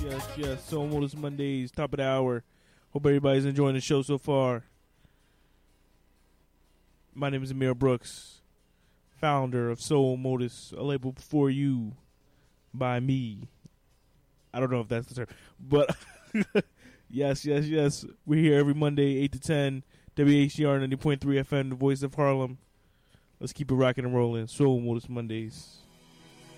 Yes. So Modus Mondays, top of the hour. Hope everybody's enjoying the show so far. My name is Amir Brooks, founder of Soul Modus, a label before you, by me. I don't know if that's the term, but yes. We're here every Monday, 8 to 10, WHCR 90.3 FM, the voice of Harlem. Let's keep it rocking and rolling. Soul Modus Mondays.